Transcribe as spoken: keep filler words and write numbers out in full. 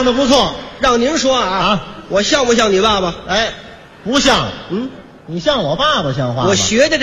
唱的不错让您说啊， 啊！ 我像不像你爸爸？ 哎，不像， 嗯， 你像我爸爸像话吗？ 我学的这